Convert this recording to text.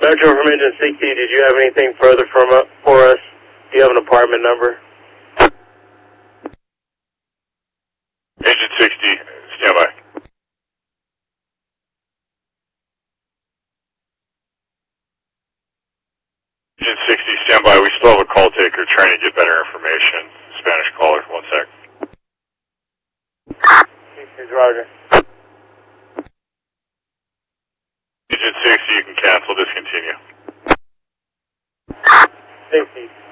Metro from Engine 60, did you have anything further for us? Do you have an apartment number? Engine 60, stand by. Engine 60, stand by. We still have a call taker trying to get better information. Spanish caller, 1 sec. Here's Roger. Engine 60, you can cancel, discontinue. 60.